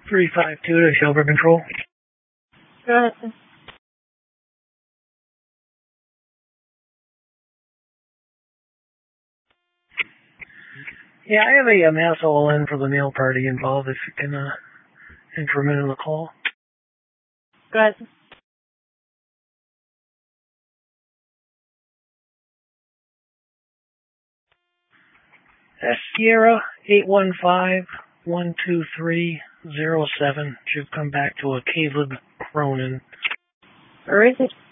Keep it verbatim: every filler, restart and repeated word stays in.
three five two to Shelburne Control. Go ahead, sir. Yeah, I have a, a mass all in for the male party involved if you can uh, enter them in the call. Go ahead, sir. That's Sierra eight one five, one two three zero seven. Should come back to a Caleb Cronin. Where is it?